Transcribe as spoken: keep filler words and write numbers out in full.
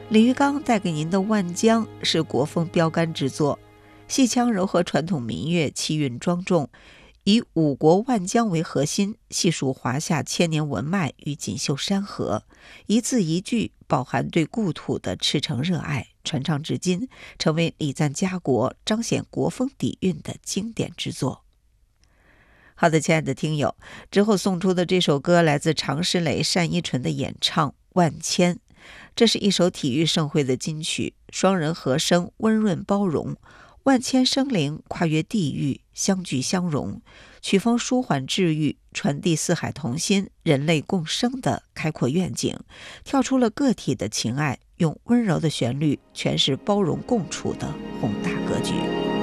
李玉刚带给您的《万江》是国风标杆之作，戏腔糅合传统民乐，气韵庄重，以五国万江为核心，细数华夏千年文脉与锦绣山河，一字一句饱含对故土的赤诚热爱，传唱至今，成为礼赞家国、彰显国风底蕴的经典之作。好的，亲爱的听友，之后送出的这首歌来自常石磊、单依纯的演唱《万千》，这是一首体育盛会的金曲，双人和声，温润包容，万千生灵跨越地域，相聚相融，曲风舒缓治愈，传递四海同心、人类共生的开阔愿景，跳出了个体的情爱，用温柔的旋律诠释包容共处的宏大格局。